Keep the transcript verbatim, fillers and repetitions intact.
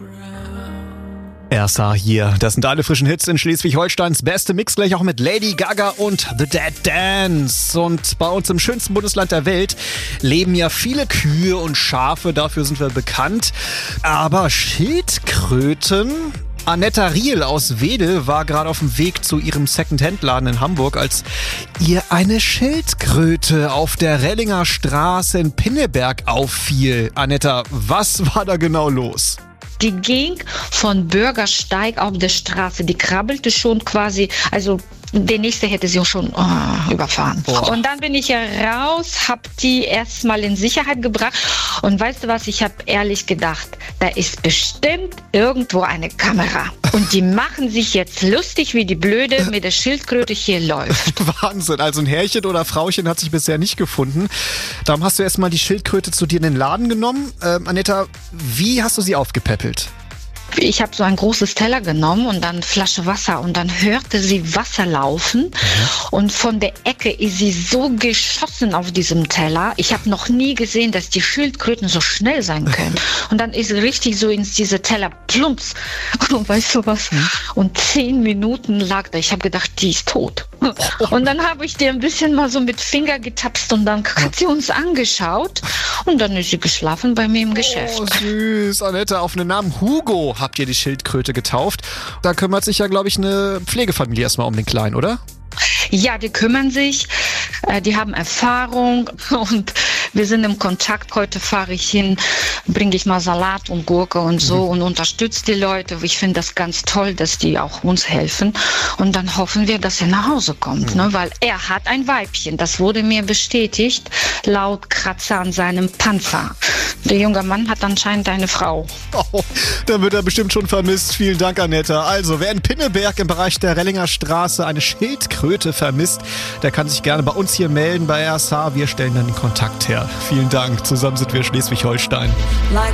R S A hier. Das sind alle frischen Hits in Schleswig-Holsteins beste Mix, gleich auch mit Lady Gaga und The Dead Dance. Und bei uns im schönsten Bundesland der Welt leben ja viele Kühe und Schafe, dafür sind wir bekannt. Aber Schildkröten? Annetta Riel aus Wedel war gerade auf dem Weg zu ihrem Second-Hand-Laden in Hamburg, als ihr eine Schildkröte auf der Rellinger Straße in Pinneberg auffiel. Annetta, was war da genau los? Die ging von Bürgersteig auf der Straße, die krabbelte schon quasi, also der nächste hätte sie schon oh, überfahren. Boah. Und dann bin ich ja raus, hab die erstmal in Sicherheit gebracht und weißt du was, ich habe ehrlich gedacht, da ist bestimmt irgendwo eine Kamera und die machen sich jetzt lustig, wie die Blöde mit der Schildkröte hier läuft. Wahnsinn, also ein Herrchen oder Frauchen hat sich bisher nicht gefunden. Darum hast du erstmal die Schildkröte zu dir in den Laden genommen. Ähm, Annetta, wie hast du sie aufgepäppelt? Ich habe so ein großes Teller genommen und dann eine Flasche Wasser und dann hörte sie Wasser laufen mhm. und von der Ecke ist sie so geschossen auf diesem Teller. Ich habe noch nie gesehen, dass die Schildkröten so schnell sein können. Und dann ist sie richtig so in diese Teller plumps. Und weißt du was? Mhm. Und zehn Minuten lag da. Ich habe gedacht, die ist tot. Und dann habe ich dir ein bisschen mal so mit Finger getapst und dann hat sie uns angeschaut und dann ist sie geschlafen bei mir im Geschäft. Oh, süß. Annetta, auf den Namen Hugo habt ihr die Schildkröte getauft. Da kümmert sich ja, glaube ich, eine Pflegefamilie erstmal um den Kleinen, oder? Ja, die kümmern sich, die haben Erfahrung und wir sind im Kontakt. Heute fahre ich hin, bringe ich mal Salat und Gurke und so mhm. und unterstütze die Leute. Ich finde das ganz toll, dass die auch uns helfen. Und dann hoffen wir, dass er nach Hause kommt, mhm. ne? Weil er hat ein Weibchen. Das wurde mir bestätigt, laut Kratzer an seinem Panzer. Der junge Mann hat anscheinend eine Frau. Oh, dann wird er bestimmt schon vermisst. Vielen Dank, Annetta. Also, wer in Pinneberg im Bereich der Rellinger Straße eine Schildkröte vermisst, der kann sich gerne bei uns hier melden bei R S H. Wir stellen dann den Kontakt her. Vielen Dank. Zusammen sind wir Schleswig-Holstein.